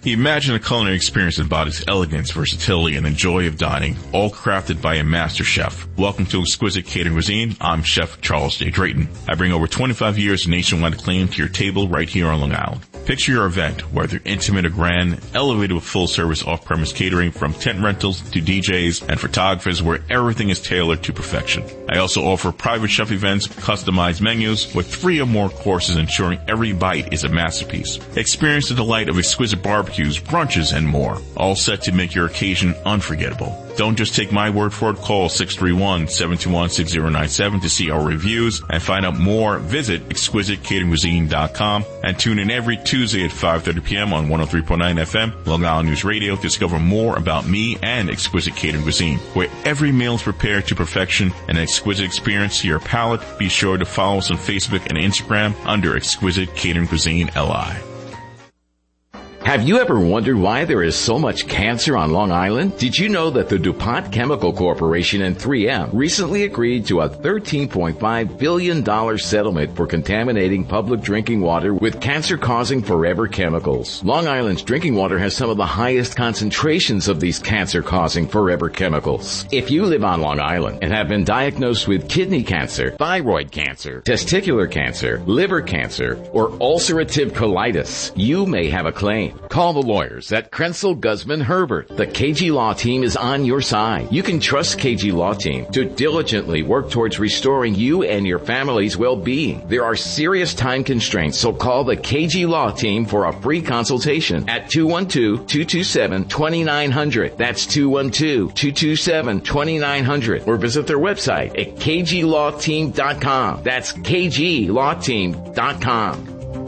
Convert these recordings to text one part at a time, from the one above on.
Imagine a culinary experience that embodies elegance, versatility, and the joy of dining, all crafted by a master chef. Welcome to Exquisite Catering Cuisine. I'm Chef Charles J. Drayton. I bring over 25 years of nationwide acclaim to your table right here on Long Island. Picture your event, whether intimate or grand, elevated with full-service off-premise catering from tent rentals to DJs and photographers where everything is tailored to perfection. I also offer private chef events, customized menus with 3 or more courses ensuring every bite is a masterpiece. Experience the delight of exquisite barbecues, brunches, and more, all set to make your occasion unforgettable. Don't just take my word for it. Call 631-721-6097 to see our reviews and find out more. Visit exquisitecateringcuisine.com and tune in every Tuesday at 5:30 p.m. on 103.9 FM, Long Island News Radio, to discover more about me and Exquisite Catering Cuisine, where every meal is prepared to perfection and an exquisite experience to your palate. Be sure to follow us on Facebook and Instagram under Exquisite Catering Cuisine LI. Have you ever wondered why there is so much cancer on Long Island? Did you know that the DuPont Chemical Corporation and 3M recently agreed to a $13.5 billion settlement for contaminating public drinking water with cancer-causing forever chemicals? Long Island's drinking water has some of the highest concentrations of these cancer-causing forever chemicals. If you live on Long Island and have been diagnosed with kidney cancer, thyroid cancer, testicular cancer, liver cancer, or ulcerative colitis, you may have a claim. Call the lawyers at Krenzel, Guzman, Herbert. The KG Law Team is on your side. You can trust KG Law Team to diligently work towards restoring you and your family's well-being. There are serious time constraints, so call the KG Law Team for a free consultation at 212-227-2900. That's 212-227-2900. Or visit their website at kglawteam.com. That's kglawteam.com.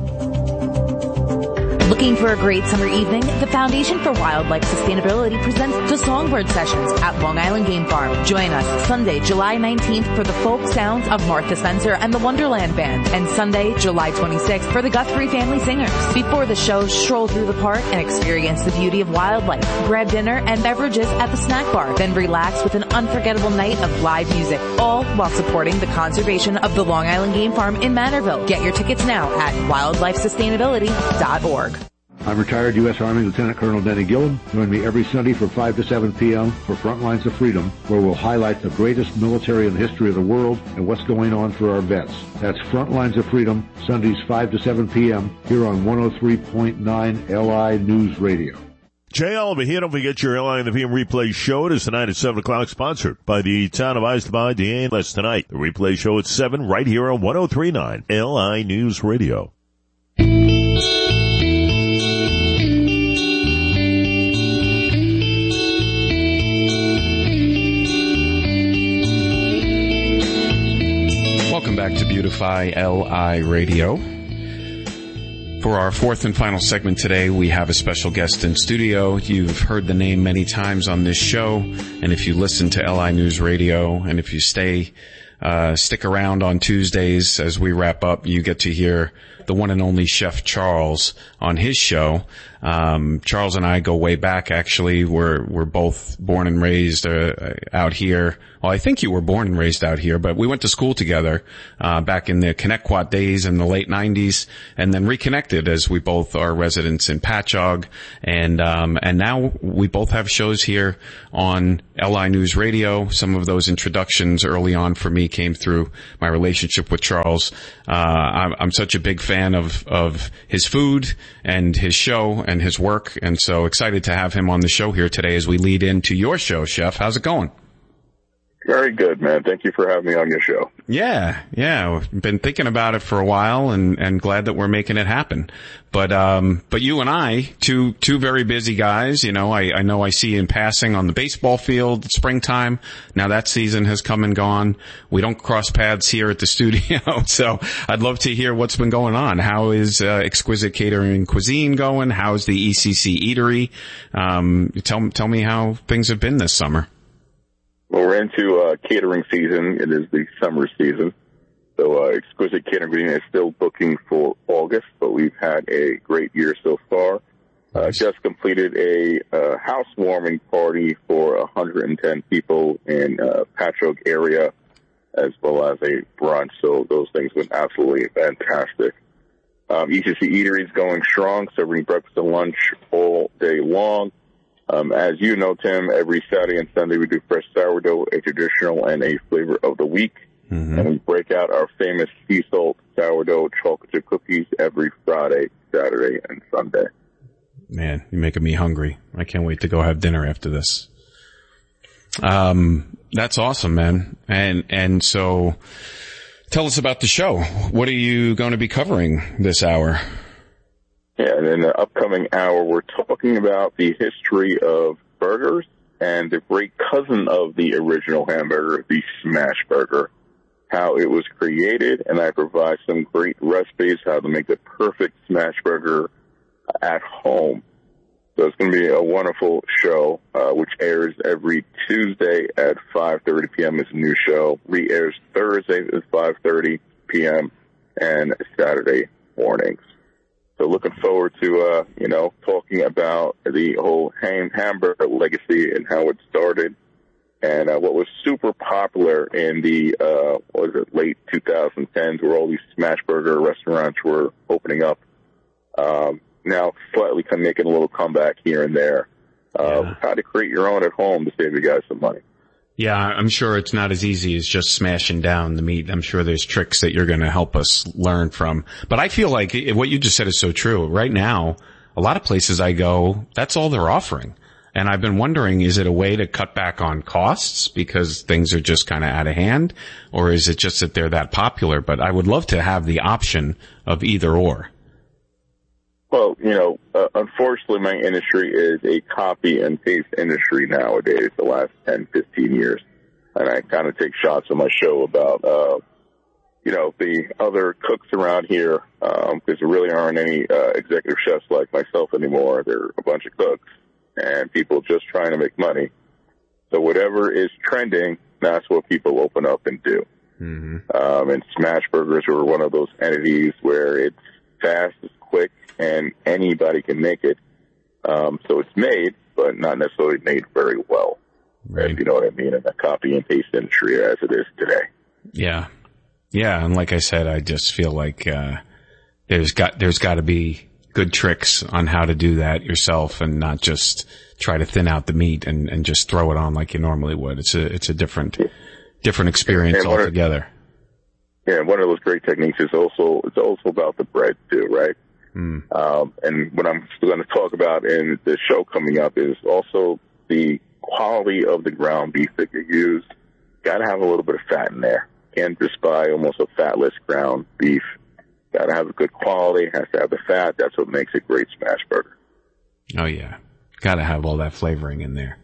Looking for a great summer evening? The Foundation for Wildlife Sustainability presents the Songbird Sessions at Long Island Game Farm. Join us Sunday, July 19th for the folk sounds of Martha Spencer and the Wonderland Band, and Sunday, July 26th for the Guthrie Family Singers. Before the show, stroll through the park and experience the beauty of wildlife. Grab dinner and beverages at the snack bar, then relax with an unforgettable night of live music, all while supporting the conservation of the Long Island Game Farm in Manorville. Get your tickets now at wildlifesustainability.org. I'm retired U.S. Army Lieutenant Colonel Denny Gillen. Join me every Sunday from 5 to 7 p.m. for Frontlines of Freedom, where we'll highlight the greatest military in the history of the world and what's going on for our vets. That's Frontlines of Freedom, Sundays 5 to 7 p.m. here on 103.9 LI News Radio. JL over here. Don't forget your LI and the PM replay show. It is tonight at 7 o'clock, sponsored by the town of Islay, the A&S tonight. The replay show at 7 right here on 103.9 LI News Radio. Welcome back to Beautify LI Radio. For our fourth and final segment today, we have a special guest in studio. You've heard the name many times on this show, and if you listen to LI News Radio, and if you stick around on Tuesdays as we wrap up, you get to hear the one and only Chef Charles on his show. Charles and I go way back, actually. We're both born and raised out here. Well, I think you were born and raised out here, but we went to school together back in the Connecticut days in the late 90s, and then reconnected as we both are residents in Patchogue, and now we both have shows here on LI News Radio. Some of those introductions early on for me came through my relationship with Charles. I'm such a big fan of his food and his show and his work, and so excited to have him on the show here today as we lead into your show, Chef. How's it going? Very good, man. Thank you for having me on your show. Yeah. We've been thinking about it for a while and glad that we're making it happen. But you and I, two very busy guys, you know, I know I see you in passing on the baseball field, springtime. Now that season has come and gone. We don't cross paths here at the studio. So I'd love to hear what's been going on. How is, Exquisite Catering Cuisine going? How's the ECC Eatery? Tell me how things have been this summer. Well, we're into catering season. It is the summer season. So Exquisite Catering Cuisine is still booking for August, but we've had a great year so far. Just completed a housewarming party for 110 people in Patchogue area, as well as a brunch. So those things went absolutely fantastic. ECC Eatery is going strong, serving breakfast and lunch all day long. As you know, Tim, every Saturday and Sunday we do fresh sourdough, a traditional and a flavor of the week. Mm-hmm. And we break out our famous sea salt sourdough chocolate chip cookies every Friday, Saturday, and Sunday. Man, you're making me hungry. I can't wait to go have dinner after this. That's awesome, man. And so tell us about the show. What are you going to be covering this hour? Yeah, and in the upcoming hour, we're talking about the history of burgers and the great cousin of the original hamburger, the smash burger, how it was created, and I provide some great recipes how to make the perfect smash burger at home. So it's going to be a wonderful show, which airs every Tuesday at 5:30 p.m. It's a new show. Re-airs Thursday at 5:30 p.m. and Saturday mornings. So looking forward to, talking about the whole hamburger legacy and how it started and what was super popular in the, late 2010s where all these smash burger restaurants were opening up. Now slightly making a little comeback here and there. How to create your own at home to save you guys some money. Yeah, I'm sure it's not as easy as just smashing down the meat. I'm sure there's tricks that you're going to help us learn from. But I feel like what you just said is so true. Right now, a lot of places I go, that's all they're offering. And I've been wondering, is it a way to cut back on costs because things are just kind of out of hand? Or is it just that they're that popular? But I would love to have the option of either or. Well, unfortunately, my industry is a copy and paste industry nowadays, the last 10, 15 years. And I kind of take shots on my show about, the other cooks around here, because there really aren't any executive chefs like myself anymore. They're a bunch of cooks and people just trying to make money. So whatever is trending, that's what people open up and do. Mm-hmm. And smash burgers are one of those entities where it's fast, it's quick, and anybody can make it. So it's made, but not necessarily made very well. Right. If you know what I mean, in the copy and paste industry as it is today. Yeah. Yeah. And like I said, I just feel like, there's got to be good tricks on how to do that yourself and not just try to thin out the meat and just throw it on like you normally would. It's a different experience altogether. Yeah, one of those great techniques is it's also about the bread too, right? Mm. And what I'm going to talk about in the show coming up is also the quality of the ground beef that you use. Got to have a little bit of fat in there. Can't just buy almost a fatless ground beef. Got to have a good quality. Has to have the fat. That's what makes a great smash burger. Oh yeah, got to have all that flavoring in there.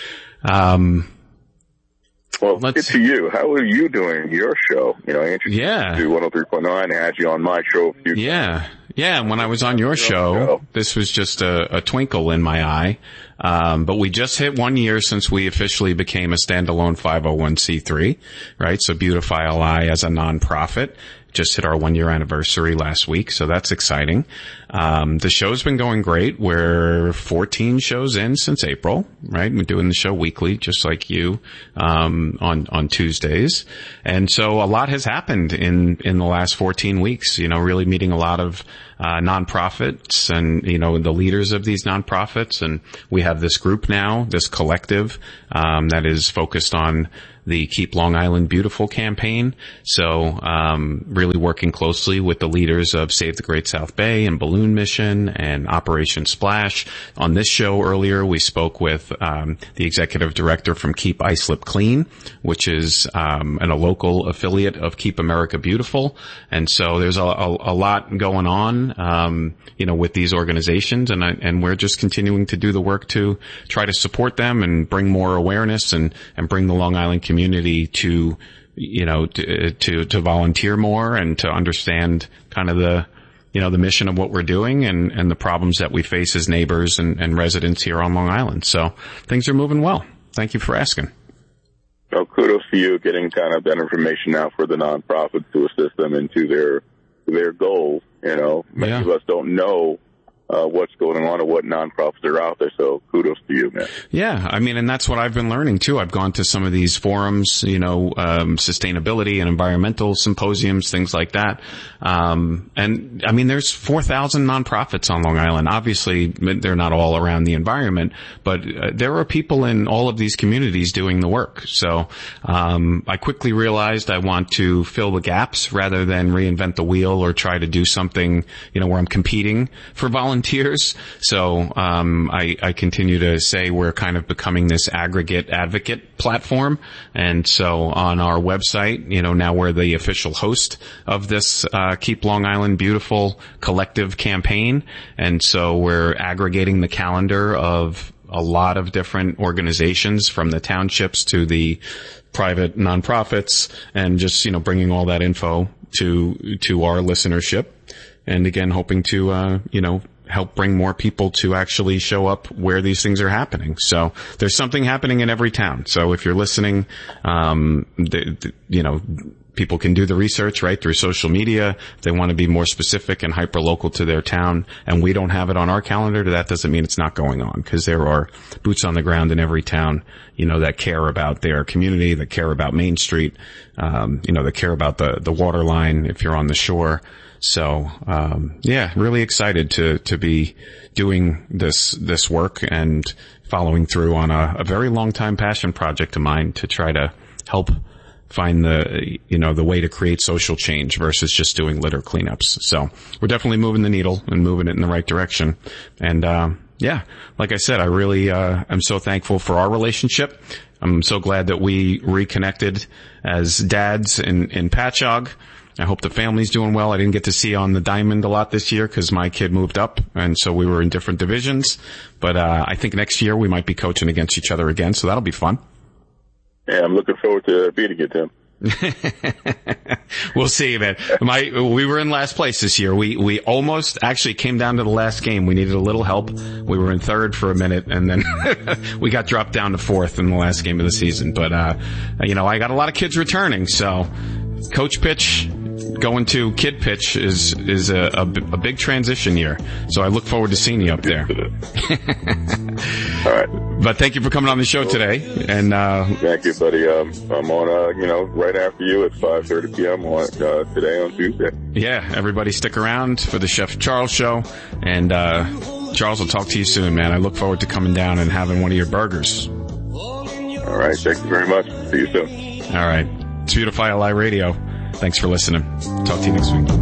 Well, good to you. How are you doing your show? I introduced you to 103.9 and had you on my show a few times. Yeah, and when I was on your show, this was just a twinkle in my eye. But we just hit 1 year since we officially became a standalone 501c3, right? So Beautify LI as a nonprofit. Just hit our 1 year anniversary last week, so that's exciting. The show's been going great. We're 14 shows in since April, right? We're doing the show weekly, just like you, on Tuesdays. And so a lot has happened in the last 14 weeks, really meeting a lot of, nonprofits and, the leaders of these nonprofits. And we have this group now, this collective, that is focused on the Keep Long Island Beautiful campaign. So, really working closely with the leaders of Save the Great South Bay and Balloon Mission and Operation Splash. On this show earlier, we spoke with, the executive director from Keep Islip Clean, which is, a local affiliate of Keep America Beautiful. And so there's a lot going on, with these organizations. And we're just continuing to do the work to try to support them and bring more awareness and bring the Long Island community to volunteer more and to understand kind of the mission of what we're doing and the problems that we face as neighbors and residents here on Long Island. So things are moving well. Thank you for asking. Well, kudos to you getting kind of that information out for the nonprofits to assist them into their goals. Many of us don't know what's going on and what nonprofits are out there. So kudos to you, man. Yeah, I mean, and that's what I've been learning too. I've gone to some of these forums, sustainability and environmental symposiums, things like that. And I mean, there's 4,000 nonprofits on Long Island. Obviously, they're not all around the environment, but there are people in all of these communities doing the work. So, I quickly realized I want to fill the gaps rather than reinvent the wheel or try to do something, where I'm competing for volunteers. So, I continue to say we're kind of becoming this aggregate advocate platform. And so on our website, now we're the official host of this, Keep Long Island Beautiful collective campaign. And so we're aggregating the calendar of a lot of different organizations from the townships to the private nonprofits and just, bringing all that info to our listenership. And again, hoping to, help bring more people to actually show up where these things are happening. So there's something happening in every town. So if you're listening, people can do the research, right, through social media. If they want to be more specific and hyper-local to their town, and we don't have it on our calendar, that doesn't mean it's not going on, because there are boots on the ground in every town, that care about their community, that care about Main Street, that care about the water line if you're on the shore. So, really excited to be doing this work and following through on a very long time passion project of mine to try to help find the way to create social change versus just doing litter cleanups. So we're definitely moving the needle and moving it in the right direction. And, like I said, I really, am so thankful for our relationship. I'm so glad that we reconnected as dads in Patchogue. I hope the family's doing well. I didn't get to see you on the diamond a lot this year because my kid moved up, and so we were in different divisions. But I think next year we might be coaching against each other again, so that'll be fun. Yeah, I'm looking forward to beating it, Tim. We'll see, man. We were in last place this year. We almost actually came down to the last game. We needed a little help. We were in third for a minute, and then we got dropped down to fourth in the last game of the season. But I got a lot of kids returning, so coach pitch going to kid pitch is a big transition year. So I look forward to seeing you up there. All right. But thank you for coming on the show today. And thank you, buddy. I'm on, right after you at 5:30 p.m. on today on Tuesday. Yeah, everybody stick around for the Chef Charles show. And Charles, I'll talk to you soon, man. I look forward to coming down and having one of your burgers. All right. Thank you very much. See you soon. All right. It's Beautify LI Radio. Thanks for listening. Talk to you next week.